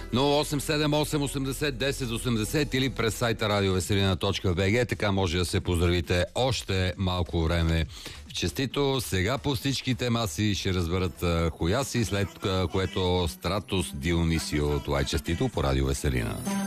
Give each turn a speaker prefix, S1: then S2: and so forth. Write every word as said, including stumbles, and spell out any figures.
S1: нула осем седем осем осемдесет десет осемдесет или през сайта радиовеселина точка би джи. Така може да се поздравите още малко време. Честито, сега по всичките маси ще разберат а, коя си, след а, което Стратос Дионисио. Това е честито по Радио Веселина.